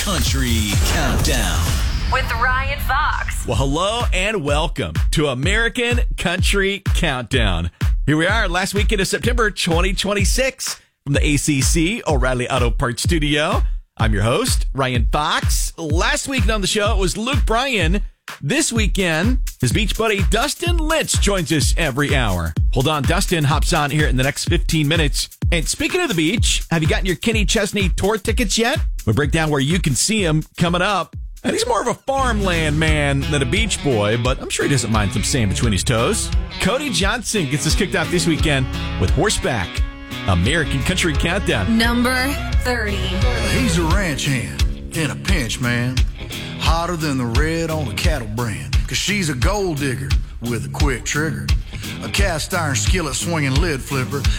Country Countdown with Ryan Fox. Well, hello and welcome to American Country Countdown. Here we are, last weekend of September 2026 from the ACC O'Reilly Auto Parts Studio. I'm your host, Ryan Fox. Last week on the show, it was Luke Bryan. This weekend, his beach buddy Dustin Litz joins us every hour. Hold on, Dustin hops on here in the next 15 minutes. And speaking of the beach, have you gotten your Kenny Chesney tour tickets yet? We'll break down where you can see him coming up. And he's more of a farmland man than a beach boy, but I'm sure he doesn't mind some sand between his toes. Cody Johnson gets us kicked off this weekend with Horseback. American Country Countdown. Number 30. He's a ranch hand in a pinch, man. Hotter than the red on a cattle brand. Cause she's a gold digger with a quick trigger. A cast iron skillet swinging lid flipper.